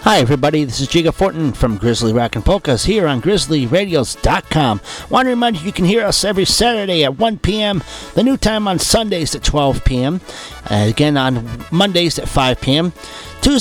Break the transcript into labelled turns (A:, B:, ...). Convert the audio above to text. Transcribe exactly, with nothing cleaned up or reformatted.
A: Hi everybody, this is Jiga Fortin from Grizzly Rockin' Polkas here on grizzly radios dot com. Want to remind you you can hear us every Saturday at one p.m., the new time on Sundays at twelve p.m., uh, again on Mondays at five p.m.,